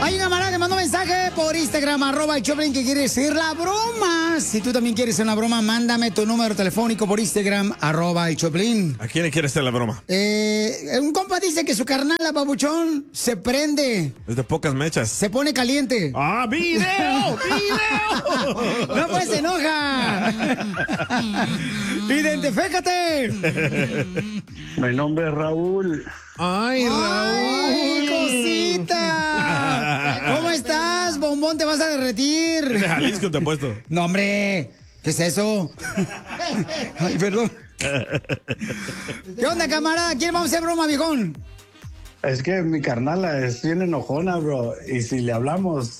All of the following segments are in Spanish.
Hay un camarada que mandó un mensaje por Instagram, @el Choplin, que quiere decir la broma. Si tú también quieres hacer una broma, mándame tu número telefónico por Instagram, @el Choplin. ¿A quién le quiere hacer la broma? Un compa dice que su carnal, la papuchón, se prende. Es de pocas mechas. Se pone caliente. ¡Ah, video! ¡Video! No, pues se enoja. Identifícate. Mi nombre es Raúl. ¡Ay, Raúl! ¡Ay, cosita! ¿Cómo estás, bombón? ¿Te vas a derretir? De Jalisco te he puesto. No, hombre. ¿Qué es eso? Ay, perdón. ¿Qué onda, camarada? ¿Quién vamos a hacer broma, viejón? Es que mi carnala es bien enojona, bro. Y si le hablamos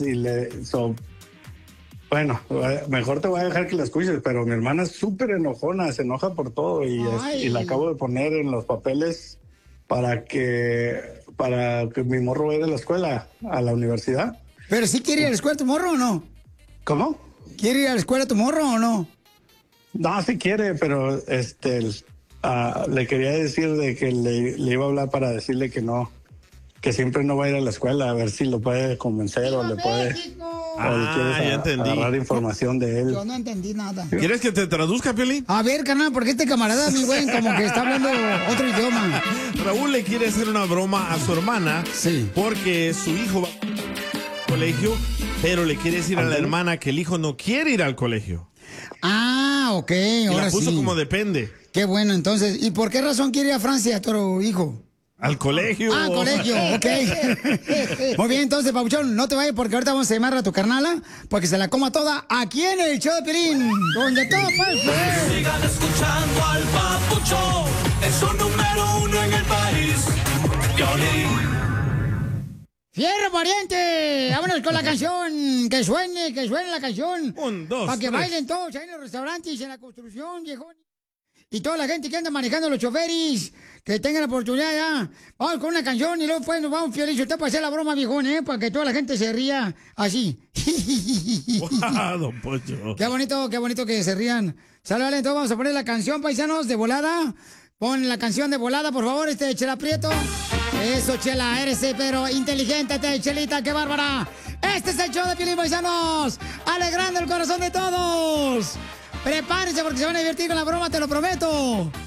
bueno, mejor te voy a dejar que la escuches, pero mi hermana es súper enojona, se enoja por todo y la acabo de poner en los papeles para que mi morro vaya a la escuela, a la universidad. ¿Pero sí quiere ir a la escuela tu morro o no? ¿Cómo? ¿Quiere ir a la escuela tu morro o no? No, sí quiere, pero le quería decir de que le iba a hablar para decirle que no, que siempre no va a ir a la escuela, a ver si lo puede convencer o le puede... ya entendí. Agarrar información de él. Yo no entendí nada. ¿Quieres que te traduzca, Piolín? A ver, carnal, porque este camarada, mi güey, como que está hablando otro idioma. Raúl le quiere hacer una broma a su hermana. Sí. Porque su hijo va al colegio, pero le quiere decir a la hermana que el hijo no quiere ir al colegio. Ah, ok, Y ahora la puso sí. como depende. Qué bueno, entonces. ¿Y por qué razón quiere ir a Francia tu hijo? Al colegio. Ah, colegio, ok. Muy bien, entonces, Papuchón, no te vayas porque ahorita vamos a llamar a tu carnala para que se la coma toda aquí en el show de Piolín, donde todo puede ser. Sigan escuchando al Papuchón, es su número 1 en el país. Piolín. ¡Fierro, pariente! ¡Vámonos con la canción! ¡Que suene la canción! 1, 2, Para que 3. bailen todos ahí en los restaurantes, en la construcción, viejón. Y toda la gente que anda manejando los choferis, que tengan la oportunidad ya. Vamos con una canción y luego pues nos vamos, Piolín. Usted para hacer la broma, viejón, para que toda la gente se ría así. Wow, don Pocho. Qué bonito que se rían. Sale, vale, entonces vamos a poner la canción, paisanos, de volada. Pon la canción de volada, por favor, Chela Prieto. Eso, Chela, eres pero inteligente, Chelita, qué bárbara. Este es el show de Piolín, paisanos, alegrando el corazón de todos. Prepárense porque se van a divertir con la broma, te lo prometo.